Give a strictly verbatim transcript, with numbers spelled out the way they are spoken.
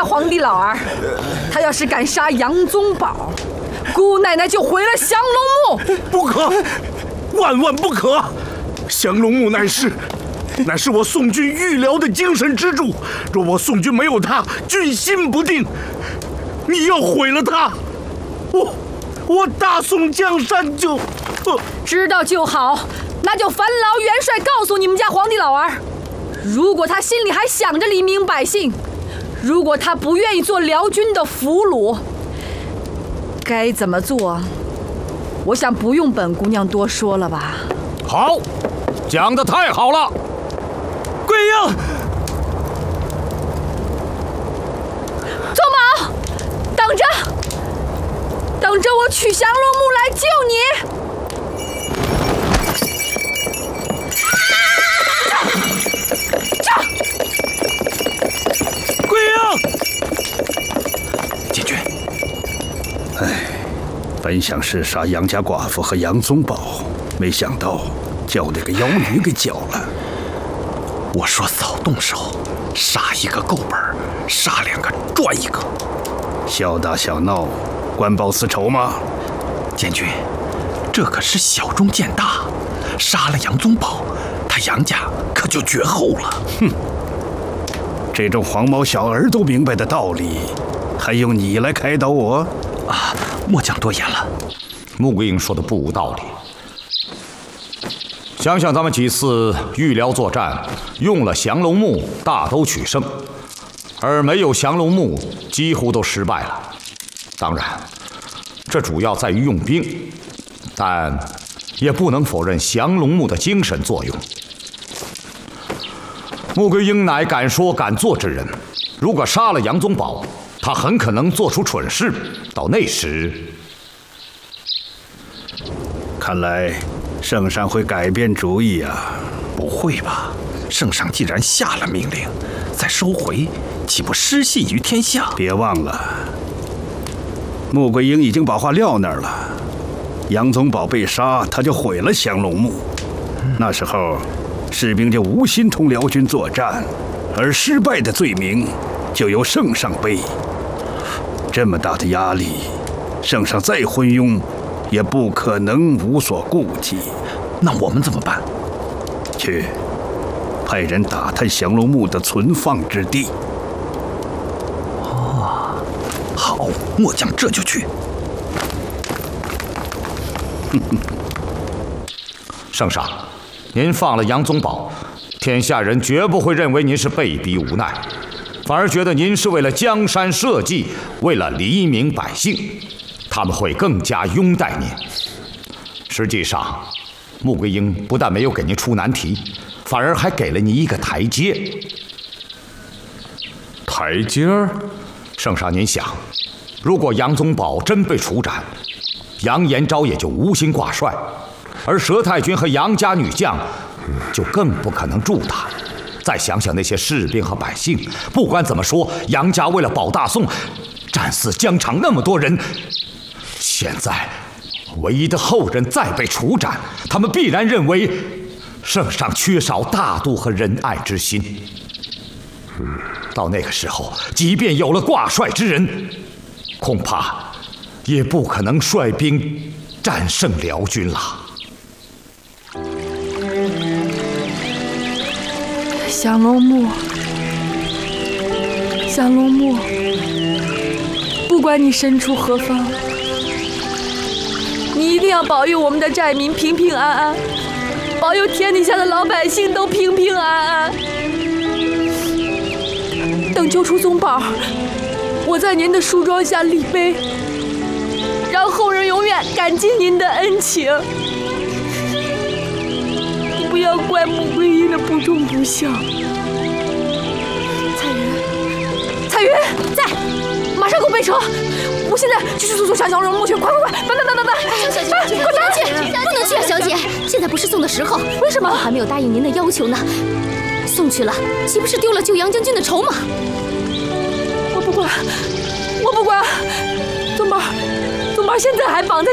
家皇帝老儿，他要是敢杀杨宗保，姑奶奶就毁了降龙墓。 不可，万万不可！降龙墓乃是乃是我宋军御辽的精神支柱，若我宋军没有它，军心不定。你要毁了它，我我大宋江山就……呃、 知道就好，那就烦劳元帅告诉你们家皇帝老儿，如果他心里还想着黎民百姓，如果他不愿意做辽军的俘虏，该怎么做？我想不用本姑娘多说了吧。 好，讲得太好了。 桂英， 宗保，等着，等着我取降龙墓来救你。 桂英， 监军， 哎，本想是杀杨家寡妇和杨宗保，没想到叫那个妖女给搅了。 我说早动手，杀一个够本，杀两个赚一个。 小打小闹，官报私仇吗？ 监军，这可是小中见大，杀了杨宗保，他杨家可就绝后了。 哼，这种黄毛小儿都明白的道理，还用你来开导我？ 啊，末将多言了。 穆桂英说的不无道理。想想咱们几次御辽作战，用了降龙木，大都取胜，而没有降龙木，几乎都失败了。当然，这主要在于用兵，但也不能否认降龙木的精神作用。穆桂英乃敢说敢做之人，如果杀了杨宗保，他很可能做出蠢事。到那时， 看来圣上会改变主意啊！ 不会吧？圣上既然下了命令，再收回，岂不失信于天下？ 别忘了，穆桂英已经把话撂那儿了。杨宗保被杀，他就毁了降龙墓。那时候，士兵就无心同辽军作战，而失败的罪名就由圣上背。这么大的压力，圣上再昏庸，也不可能无所顾忌。 那我们怎么办？ 去派人打探降龙墓的存放之地。 哦，好，末将这就去。 圣上，您放了杨宗保，天下人绝不会认为您是被逼无奈，反而觉得您是为了江山社稷，为了黎民百姓，他们会更加拥戴您。实际上，穆桂英不但没有给您出难题，反而还给了您一个台阶。 台阶儿？ 圣上，您想，如果杨宗保真被处斩，杨延昭也就无心挂帅，而佘太君和杨家女将就更不可能助他。再想想那些士兵和百姓，不管怎么说，杨家为了保大宋，战死疆场那么多人，现在唯一的后人再被处斩，他们必然认为圣上缺少大度和仁爱之心。到那个时候，即便有了挂帅之人，恐怕也不可能率兵战胜辽军了。 降龙木，降龙木，不管你身处何方，你一定要保佑我们的寨民平平安安，保佑天底下的老百姓都平平安安。等救出宗保，我在您的梳妆下立碑，让后人永远感激您的恩情。你不要怪穆桂英的不忠不孝。彩云，彩云在，马上给我备车，我现在就去速速上降龙墓去，快快快，等等等等等！ 小姐，小姐，快拿去，不能去啊，小姐，现在不是送的时候。 为什么？ 我还没有答应您的要求呢。送去了，岂不是丢了救杨将军的筹码？ 我不管，我不管，宗保，宗保现在还绑在